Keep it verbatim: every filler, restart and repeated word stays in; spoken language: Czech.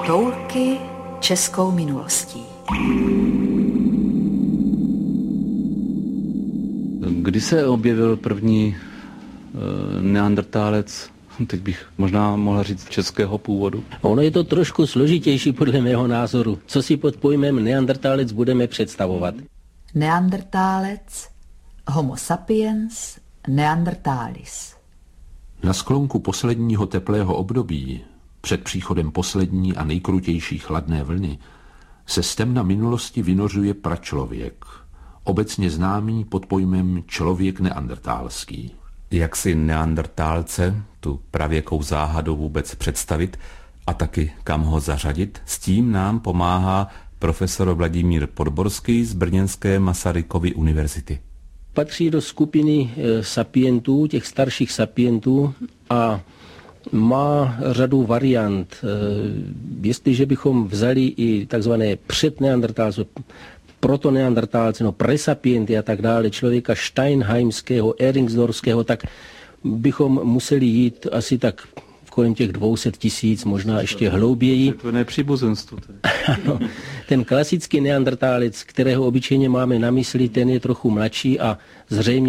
Proulky českou minulostí. Kdy se objevil první e, neandrtálec, teď bych možná mohla říct českého původu? Ono je to trošku složitější podle mého názoru. Co si pod pojmem neandrtálec budeme představovat? Neandrtálec, homo sapiens, neanderthalis. Na sklonku posledního teplého období, před příchodem poslední a nejkrutější chladné vlny, se z temna minulosti vynořuje pračlověk, obecně známý pod pojmem člověk neandrtálský. Jak si neandrtálce, tu pravěkou záhadu vůbec představit a taky kam ho zařadit, s tím nám pomáhá profesor Vladimír Podborský z brněnské Masarykovy univerzity. Patří do skupiny e, sapientů, těch starších sapientů a má řadu variant. E, jestliže bychom vzali i takzvané předneandrtálce, protoneandrtálce, no presapienty a tak dále, člověka steinheimského, eringsdorfského, tak bychom museli jít asi tak kolem těch dvě stě tisíc, možná ještě hlouběji. To je nepříbuzenstvo. Ano, ten klasický neandrtálec, kterého obyčejně máme na mysli, ten je trochu mladší a zřejmě